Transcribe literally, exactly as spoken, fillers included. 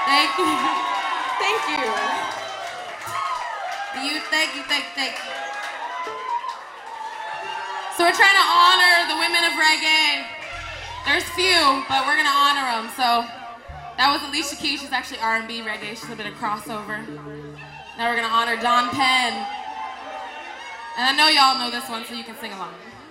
Thank you. Thank you. You, thank you, thank, thank you. So we're trying to honor the women of reggae. There's few, but we're gonna honor them. So that was Alicia Keys. She's actually R and B reggae. She's a bit of crossover. Now we're gonna honor Don Penn. And I know y'all know this one, so you can sing along.